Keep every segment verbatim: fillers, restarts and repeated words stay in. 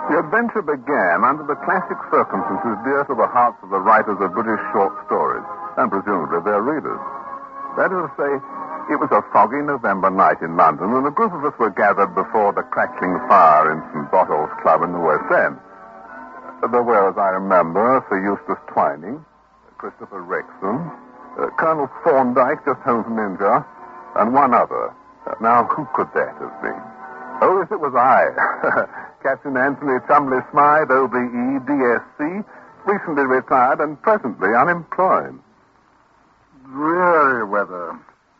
The adventure began under the classic circumstances dear to the hearts of the writers of British short stories, and presumably their readers. That is to say, it was a foggy November night in London, and a group of us were gathered before the crackling fire in Saint Botolph's Club in the West End. There were, as I remember, Sir Eustace Twining, Christopher Rexon, uh, Colonel Thorndyke, just home from India, and one other. Uh, now, who could that have been? Oh, yes, it was I. Captain Anthony Chumley Smythe, O B E, D S C, recently retired and presently unemployed. Dreary weather.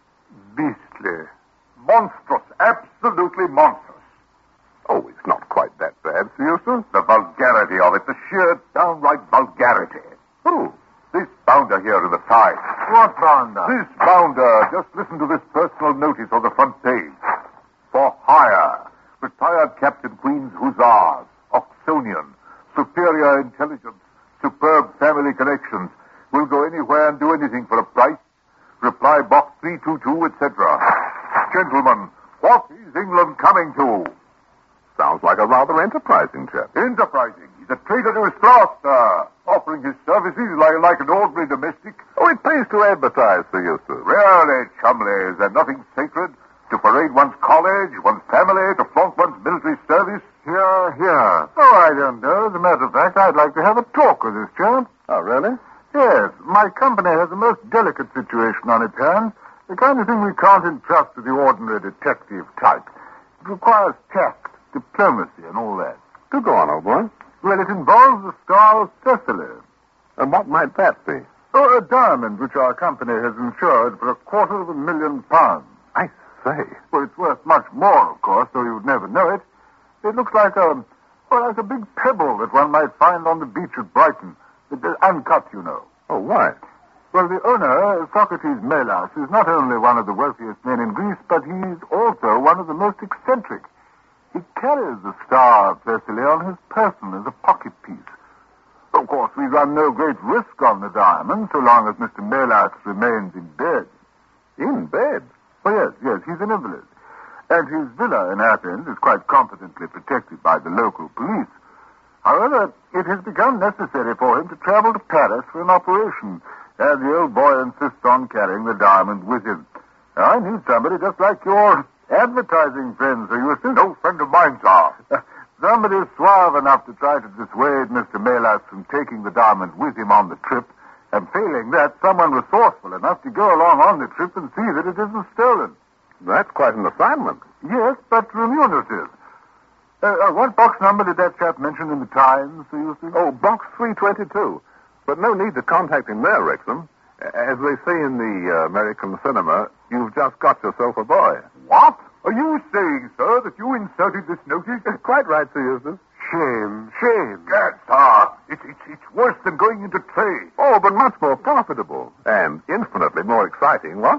Beastly. Monstrous. Absolutely monstrous. Oh, it's not quite that bad, Sir Eustace. The vulgarity of it. The sheer, downright vulgarity. Who? This bounder here in the side. What bounder? This bounder. Just listen to this personal notice on the front page. For hire. Retired Captain Queen's Hussars. Oxonian. Superior intelligence. Superb family connections. Will go anywhere and do anything for a price. Reply box three two two, et cetera. Gentlemen, what is England coming to? Sounds like a rather enterprising chap. Enterprising. He's a traitor to his class, sir. Offering his services like, like an ordinary domestic. Oh, it pays to advertise, Sir Eustace. Really, Chumley, is there nothing sacred? To parade one's college, one's family, to flaunt one's military service? Here, here. Oh, I don't know. As a matter of fact, I'd like to have a talk with this chap. Oh, really? Yes. My company has a most delicate situation on its hands. The kind of thing we can't entrust to the ordinary detective type. It requires tact, diplomacy, and all that. Do go on, old boy. Well, it involves the Star of Thessaly. And what might that be? Oh, a diamond which our company has insured for a quarter of a million pounds. I say. Well, it's worth much more, of course, though you'd never know it. It looks like a, well, like a big pebble that one might find on the beach at Brighton. It's uncut, you know. Oh, why? Well, the owner, Socrates Melas, is not only one of the wealthiest men in Greece, but he's also one of the most eccentric. He carries the Star of Thessaly on his person as a pocket piece. Of course, we run no great risk on the diamond, so long as Mister Melas remains in bed. In bed? Oh, yes, yes, he's an invalid. And his villa in Athens is quite competently protected by the local police. However, it has become necessary for him to travel to Paris for an operation, and the old boy insists on carrying the diamond with him. Now, I need somebody just like your advertising friend, Sir Eustace. No friend of mine, sir. Somebody suave enough to try to dissuade Mister Melas from taking the diamond with him on the trip, and failing that, someone resourceful enough to go along on the trip and see that it isn't stolen. That's quite an assignment. Yes, but remunerative. Uh, uh, what box number did that chap mention in the Times, Sir Eustace? Oh, box three twenty-two. But no need to contact him there, Wrexham. As they say in the uh, American cinema, you've just got yourself a boy. What? Are you saying, sir, that you inserted this notice? Quite right, Sir Eustace. Shame, shame. Gad, sir. It's, it's, it's worse than going into trade. Oh, but much more profitable. And infinitely more exciting, what?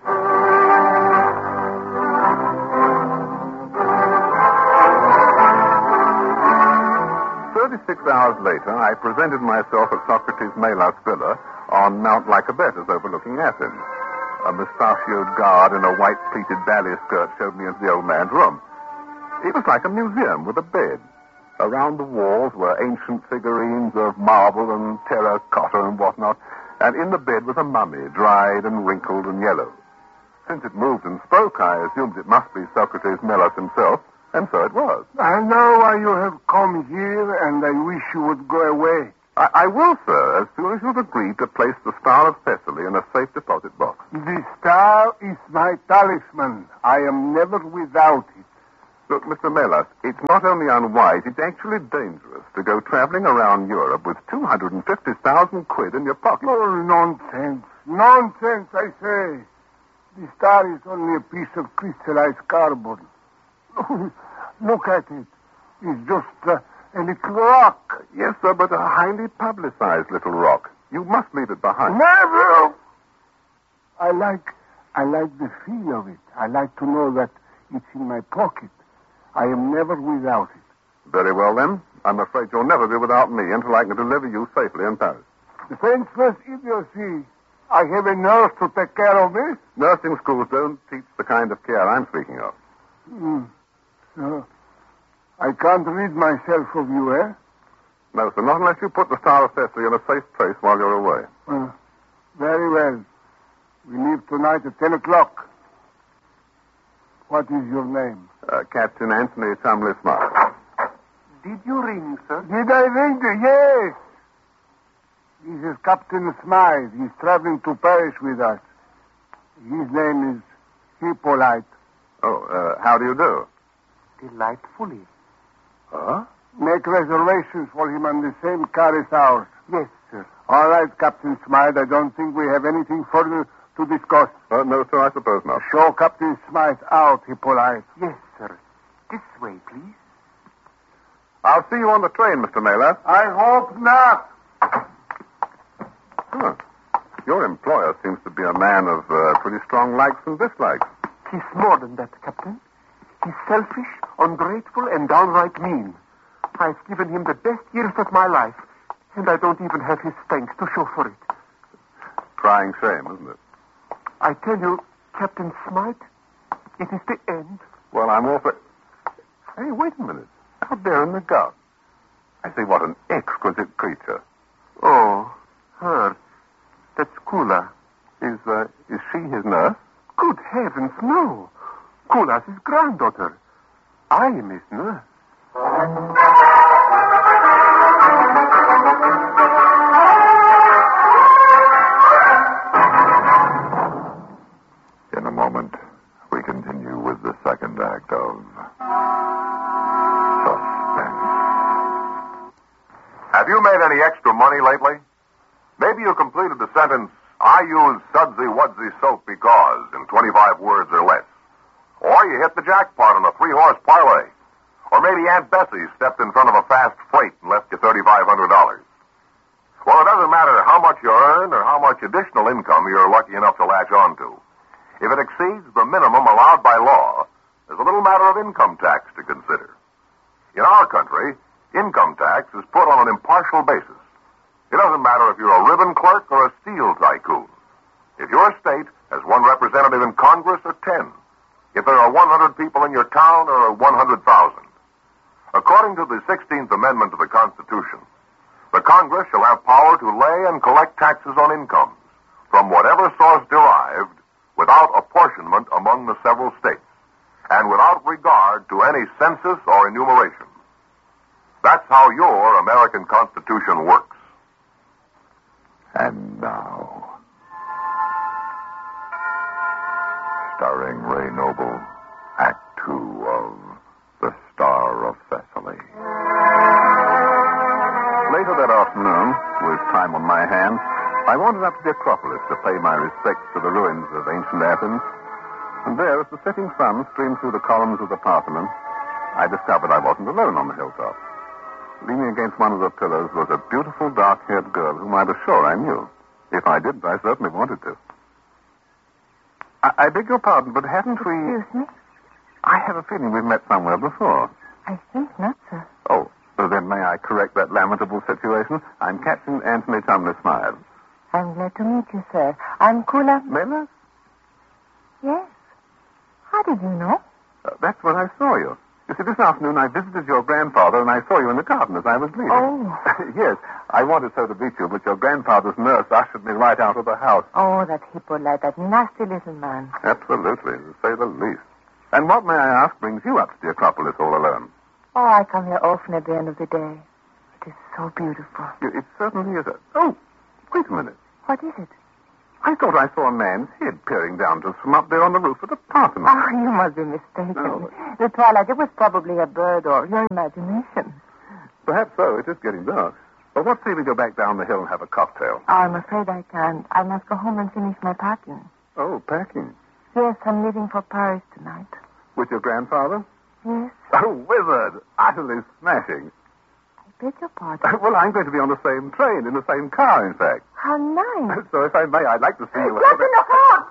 Thirty-six hours later, I presented myself at Socrates Melas' villa on Mount Lycabettus overlooking Athens. A mustachioed guard in a white pleated ballet skirt showed me into the old man's room. It was like a museum with a bed. Around the walls were ancient figurines of marble and terracotta and whatnot, and in the bed was a mummy, dried and wrinkled and yellow. Since it moved and spoke, I assumed it must be Socrates Melas himself, and so it was. I know why you have come here, and I wish you would go away. I, I will, sir, as soon as you've agreed to place the Star of Thessaly in a safe deposit box. The star is my talisman. I am never without it. Look, Mister Melas, it's not only unwise, it's actually dangerous to go traveling around Europe with two hundred fifty thousand quid in your pocket. Oh, nonsense. Nonsense, I say. The star is only a piece of crystallized carbon. Look at it. It's just uh, a little rock. Yes, sir, but a highly publicized little rock. You must leave it behind. Never! I like, I like the feel of it. I like to know that it's in my pocket. I am never without it. Very well, then. I'm afraid you'll never be without me until I can deliver you safely in Paris. Defenseless idiocy. I have a nurse to take care of me. Nursing schools don't teach the kind of care I'm speaking of. Mm. So, I can't rid myself of you, eh? No, sir, not unless you put the Star of Thessaly in a safe place while you're away. Uh, very well. We leave tonight at ten o'clock. What is your name? Uh, Captain Anthony Chumley Smythe. Did you ring, sir? Did I ring? Yes. This is Captain Smythe. He's traveling to Paris with us. His name is Hippolyte. Oh, uh, how do you do? Delightfully. Huh? Make reservations for him on the same car as ours. Yes, sir. All right, Captain Smythe. I don't think we have anything further to discuss. Uh, no, sir, I suppose not. Show Captain Smythe out, Hippolyte. Yes, sir. This way, please. I'll see you on the train, Mister Naylor. I hope not. Huh. Your employer seems to be a man of uh, pretty strong likes and dislikes. He's more than that, Captain. He's selfish, ungrateful, and downright mean. I've given him the best years of my life, and I don't even have his thanks to show for it. Crying shame, isn't it? I tell you, Captain Smythe, it is the end. Well, I'm awfully... Hey, wait a minute. Out there in the gut. I say, what an exquisite creature. Oh, her. That's Kula. Is, uh, is she his nurse? Good heavens, no. Kula's his granddaughter. I am his nurse. In a moment, we continue with the second act of Suspense. Have you made any extra money lately? Maybe you completed the sentence, I use Sudsy Wudsy soap because, in twenty-five words or less. Or you hit the jackpot on a three-horse parlay. Or maybe Aunt Bessie stepped in front of a fast freight and left you three thousand five hundred dollars. Well, it doesn't matter how much you earn or how much additional income you're lucky enough to latch on to. If it exceeds the minimum allowed by law, there's a little matter of income tax to consider. In our country, income tax is put on an impartial basis. It doesn't matter if you're a ribbon clerk or a steel tycoon. If your state has one representative in Congress or ten. If there are one hundred people in your town or one hundred thousand. According to the sixteenth Amendment to the Constitution, the Congress shall have power to lay and collect taxes on incomes from whatever source derived without apportionment among the several states and without regard to any census or enumeration. That's how your American Constitution works. And now, starring Ray Noble, Act Two of The Star of Thessaly. Later that afternoon, with time on my hands, I wandered up to the Acropolis to pay my respects to the ruins of ancient Athens. And there, as the setting sun streamed through the columns of the Parthenon, I discovered I wasn't alone on the hilltop. Leaning against one of the pillars was a beautiful dark-haired girl whom I was sure I knew. If I didn't, I certainly wanted to. I, I beg your pardon, but haven't we... Excuse me? I have a feeling we've met somewhere before. I think not, sir. Oh, well, then may I correct that lamentable situation? I'm Captain Anthony Chumley Smythe. I'm glad to meet you, sir. I'm Kula... Mela? Yes. How did you know? Uh, that's when I saw you. You see, this afternoon I visited your grandfather and I saw you in the garden as I was leaving. Oh. Yes, I wanted so to meet you, but your grandfather's nurse ushered me right out of the house. Oh, that Hippolyte, that nasty little man. Absolutely, to say the least. And what, may I ask, brings you up to the Acropolis all alone? Oh, I come here often at the end of the day. It is so beautiful. It, it certainly is. A... Oh, wait a minute. What is it? I thought I saw a man's head peering down to us from up there on the roof of the Parthenon. Oh, you must be mistaken. No. The twilight, it was probably a bird or your imagination. Perhaps so. It is getting dark. Well, what say we go back down the hill and have a cocktail? Oh, I'm afraid I can't. I must go home and finish my packing. Oh, packing. Yes, I'm leaving for Paris tonight. With your grandfather? Yes. Oh, wizard. Utterly smashing. I beg your pardon. Well, I'm going to be on the same train, in the same car, in fact. How nice. So if I may, I'd like to see you... Captain Hawk!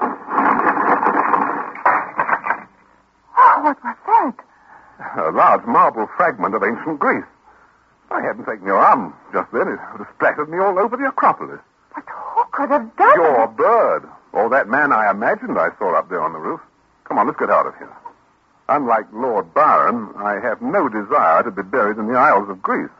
Oh, what was that? A large marble fragment of ancient Greece. If I hadn't taken your arm just then, it would have splattered me all over the Acropolis. But who could have done it? Your bird. Or that man I imagined I saw up there on the roof. Come on, let's get out of here. Unlike Lord Byron, I have no desire to be buried in the Isles of Greece.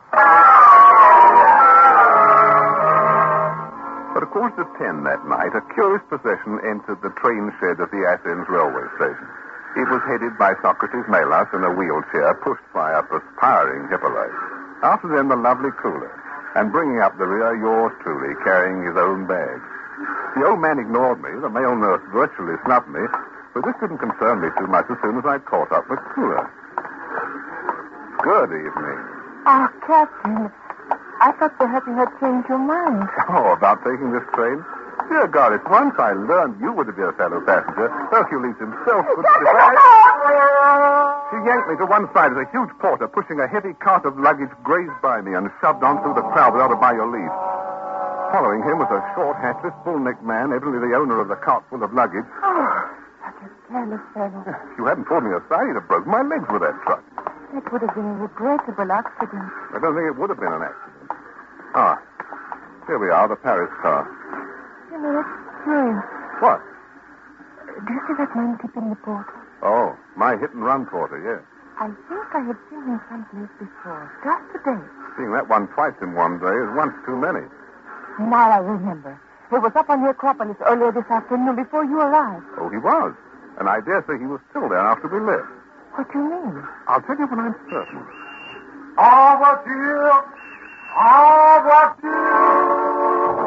But at quarter to ten that night, a curious procession entered the train shed of the Athens railway station. It was headed by Socrates Melas in a wheelchair, pushed by a perspiring Hippolyte. After them, the lovely Cooler, and bringing up the rear, yours truly, carrying his own bag. The old man ignored me. The male nurse virtually snubbed me, but this didn't concern me too much as soon as I caught up with Cooler. Good evening. Oh, Captain, I thought perhaps you had changed your mind. Oh, about taking this train? Dear God, if once I learned you were to be a fellow passenger, Hercules himself would decide. She yanked me to one side as a huge porter pushing a heavy cart of luggage grazed by me and shoved on through the crowd without a by your leave. Following him was a short, hatless, bull-necked man, evidently the owner of the cart full of luggage. Oh, such a careless fellow. If you hadn't pulled me aside, he'd have broken my legs with that truck. It would have been a regrettable accident. I don't think it would have been an accident. Ah, here we are, the Paris car. You know, that's curious. What? Do you see that man tipping the porter? Oh, my hit-and-run porter, yes. I think I have seen him someplace before, just today. Seeing that one twice in one day is once too many. Now I remember. He was up on the Acropolis earlier this afternoon before you arrived. Oh, he was. And I dare say he was still there after we left. What do you mean? I'll tell you when I'm certain. En voiture! En voiture!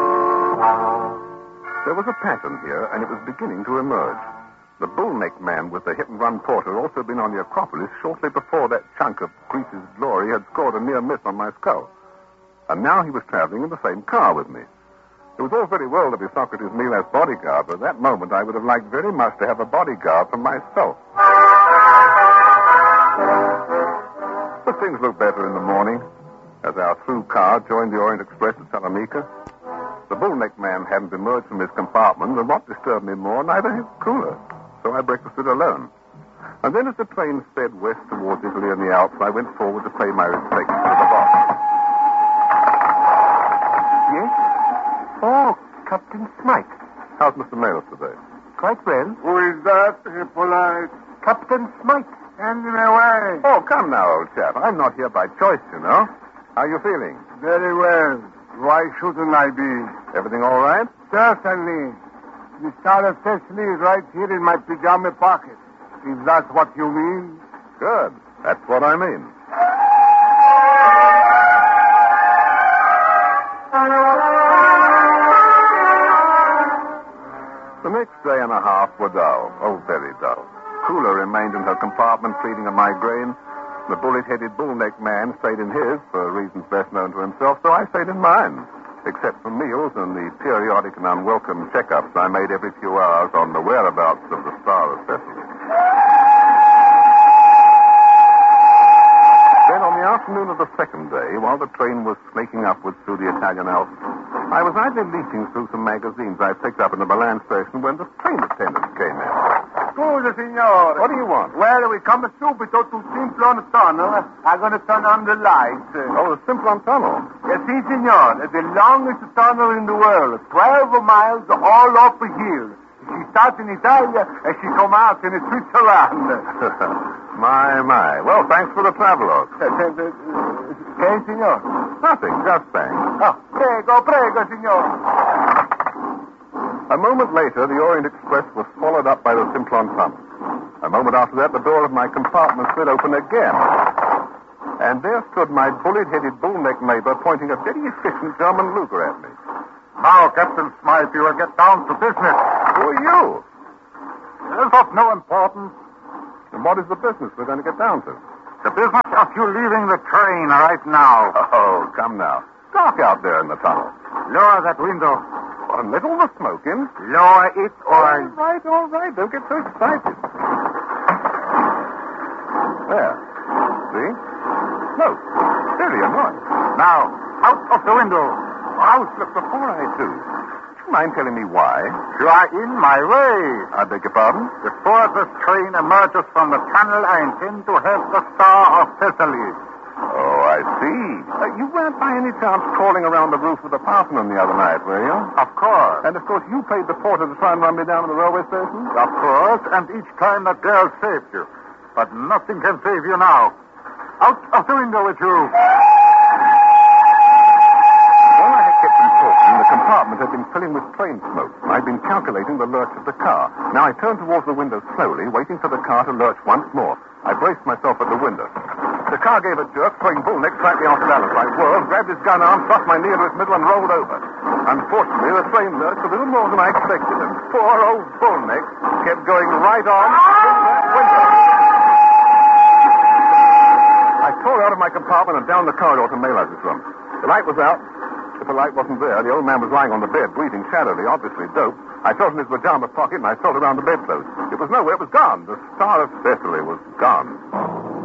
There was a pattern here, and it was beginning to emerge. The bull-necked man with the hit-and-run porter had also been on the Acropolis shortly before that chunk of Greece's glory had scored a near miss on my skull. And now he was traveling in the same car with me. It was all very well to be Socrates Melas' bodyguard, but at that moment I would have liked very much to have a bodyguard for myself. But things looked better in the morning as our through car joined the Orient Express at Salonika. The bull-necked man hadn't emerged from his compartment, and what disturbed me more, neither his Cooler. So I breakfasted alone. And then as the train sped west towards Italy and the Alps, I went forward to pay my respects to the boss. Yes? Oh, Captain Smythe. How's Mister Melas today? Quite well. Who is that, Hippolyte? Captain Smythe. Send him away. Oh, come now, old chap. I'm not here by choice, you know. How are you feeling? Very well. Why shouldn't I be? Everything all right? Certainly. The Star of Thessaly is right here in my pajama pocket. If that's what you mean. Good. That's what I mean. The next day and a half were dull. Oh, very dull. Cooler remained in her compartment pleading a migraine. The bullet-headed, bull-necked man stayed in his for reasons best known to himself, so I stayed in mine, except for meals and the periodic and unwelcome checkups I made every few hours on the whereabouts of the Star of Thessaly. Then on the afternoon of the second day, while the train was snaking upwards through the Italian Alps, I was idly leafing through some magazines I picked up in the Milan station when the train attendant came in. Scusa, signore. What do you want? Well, we come subito to Simplon Tunnel. I'm going to turn on the lights. Oh, the Simplon Tunnel. Yes, si, signore. The longest tunnel in the world. Twelve miles all up a hill. She starts in Italia and she comes out in Switzerland. My, my. Well, thanks for the travelogue. Hey, signore. Nothing, just thanks. Oh, prego, prego, signore. A moment later, the Orient Express was followed up by the Simplon Tunnel. A moment after that, the door of my compartment slid open again. And there stood my bullet-headed, bull-necked neighbor pointing a very efficient German Luger at me. Now, Captain Smythe, you will get down to business. Who are you? It is of no importance. And what is the business we're going to get down to? The business of you leaving the train right now. Oh, come now. Dark out there in the tunnel. Lower that window. Well, let all the smoke in. Lower it or... All right, all right. Don't get so excited. There. See? Smoke. Very annoying. Now, out of the window. Out. Look, before I do, do you mind telling me why? You are in my way. I beg your pardon? Before this train emerges from the tunnel, I intend to have the Star of Thessaly. Oh, I see. Uh, you weren't by any chance crawling around the roof of the Parthenon the other night, were you? Of course. And, of course, you paid the porter to try and run me down to the railway station? Of course, and each time that girl saved you. But nothing can save you now. Out of the window with you. While I had kept him talking, the compartment had been filling with train smoke. I'd been calculating the lurch of the car. Now I turned towards the window slowly, waiting for the car to lurch once more. I braced myself at the window. The car gave a jerk, throwing Bullneck slightly off balance. I whirled, grabbed his gun arm, thrust my knee into its middle, and rolled over. Unfortunately, the train lurched a little more than I expected, and poor old Bullneck kept going right on through that window. I tore out of my compartment and down the corridor to Maylaz's room. The light was out. If the light wasn't there, the old man was lying on the bed, breathing shabbily, obviously doped. I felt in his pajama pocket, and I felt around the bedclothes. It was nowhere. It was gone. The Star of Thessaly was gone.